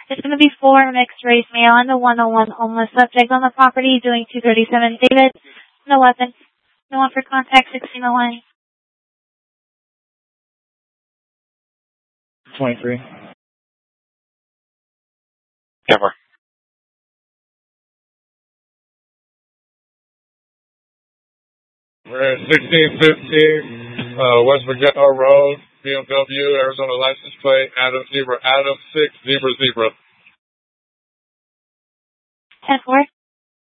It's going to be 4 mixed race male and the 101 homeless subject on the property doing 237 David. No weapon. No one for contact 1601. 23. Cover. We're at 1615 West Virginia Road, BMW, Arizona license plate, Adam 6, Zebra. 10-4.